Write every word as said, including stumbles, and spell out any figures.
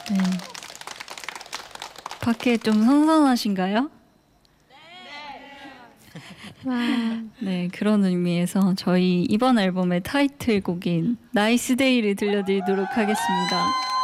네. 밖에 좀 선선하신가요? 네, 그런 의미에서 저희 이번 앨범의 타이틀곡인 나이스 데이를 들려드리도록 하겠습니다.